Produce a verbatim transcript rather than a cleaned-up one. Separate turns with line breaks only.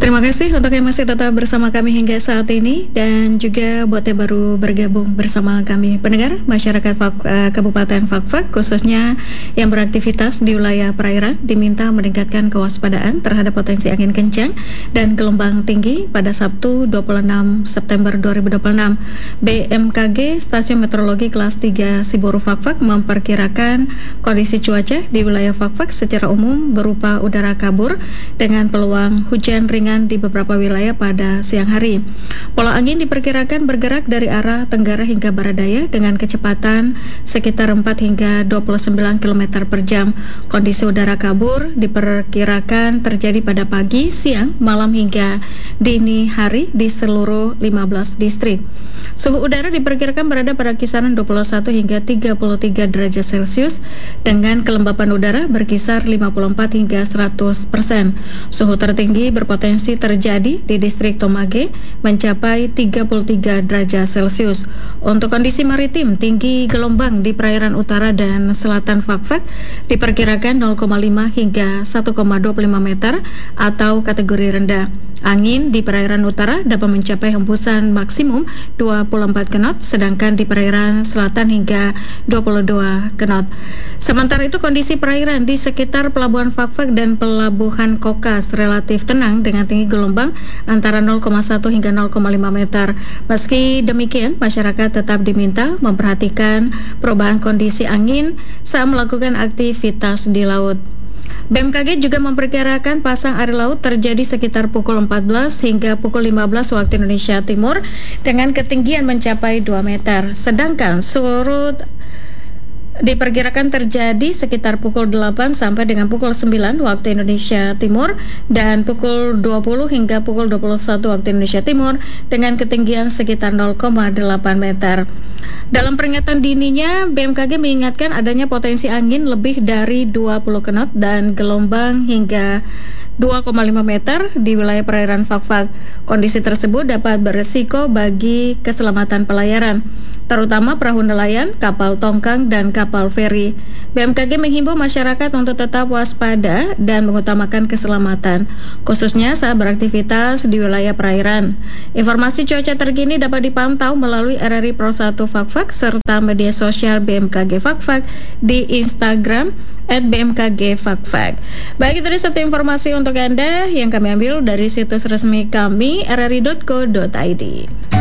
Terima kasih untuk yang masih tetap bersama kami hingga saat ini, dan juga buat yang baru bergabung bersama kami pendengar masyarakat Fak, uh, Kabupaten Fakfak, khususnya yang beraktivitas di wilayah perairan, diminta meningkatkan kewaspadaan terhadap potensi angin kencang dan gelombang tinggi pada Sabtu dua puluh enam September dua ribu dua puluh enam. B M K G Stasiun Meteorologi Kelas tiga Siburu Fakfak memperkirakan kondisi cuaca di wilayah Fakfak secara umum berupa udara kabur dengan peluang hujan ringan di beberapa wilayah pada siang hari. Pola angin diperkirakan bergerak dari arah tenggara hingga barat daya dengan kecepatan sekitar empat hingga dua puluh sembilan kilometer per jam. Kondisi udara kabur diperkirakan terjadi pada pagi, siang, malam hingga dini hari di seluruh lima belas distrik. Suhu udara diperkirakan berada pada kisaran dua puluh satu hingga tiga puluh tiga derajat Celcius dengan kelembapan udara berkisar lima puluh empat hingga seratus persen. Suhu tertinggi berpotensi terjadi di distrik Tomage mencapai tiga puluh tiga derajat Celcius. Untuk kondisi maritim, tinggi gelombang di perairan utara dan selatan Fakfak diperkirakan nol koma lima hingga satu koma dua puluh lima meter atau kategori rendah. Angin di perairan utara dapat mencapai hembusan maksimum dua puluh empat knot, sedangkan di perairan selatan hingga dua puluh dua knot. Sementara itu, kondisi perairan di sekitar Pelabuhan Fakfak dan Pelabuhan Kokas relatif tenang dengan tinggi gelombang antara nol koma satu hingga nol koma lima meter. Meski demikian, masyarakat tetap diminta memperhatikan perubahan kondisi angin saat melakukan aktivitas di laut. B M K G juga memperkirakan pasang air laut terjadi sekitar pukul empat belas hingga pukul lima belas waktu Indonesia Timur dengan ketinggian mencapai dua meter. Sedangkan surut diperkirakan terjadi sekitar pukul delapan sampai dengan pukul sembilan waktu Indonesia Timur dan pukul dua puluh hingga pukul dua puluh satu waktu Indonesia Timur dengan ketinggian sekitar nol koma delapan meter. Dalam peringatan dininya, B M K G mengingatkan adanya potensi angin lebih dari dua puluh knot dan gelombang hingga dua koma lima meter di wilayah perairan Fakfak. Kondisi tersebut dapat beresiko bagi keselamatan pelayaran, terutama perahu nelayan, kapal tongkang, dan kapal feri. B M K G menghimbau masyarakat untuk tetap waspada dan mengutamakan keselamatan, khususnya saat beraktivitas di wilayah perairan. Informasi cuaca terkini dapat dipantau melalui R R I Pro satu Fakfak serta media sosial B M K G Fakfak di Instagram at B M K G Fakfak. Baik, itu satu informasi untuk Anda yang kami ambil dari situs resmi kami r r i dot co dot i d.